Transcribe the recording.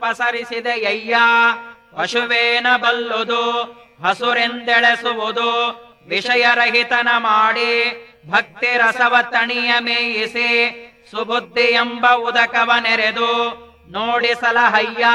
ಪಸರಿಸಿದೆಯಯ್ಯ. ಪಶುವೇನ ಬಲ್ಲುದು ಹಸುರೆಂದೆಳೆಸುವುದು, ವಿಷಯರಹಿತನ ಮಾಡಿ ಭಕ್ತಿ ರಸವ ತಣಿಯ ಮೇಯಿಸಿ, ಸುಬುದ್ಧಿ ಎಂಬ ಉದಕವ ನೆರೆದು ನೋಡಿಸಲಹಯ್ಯ.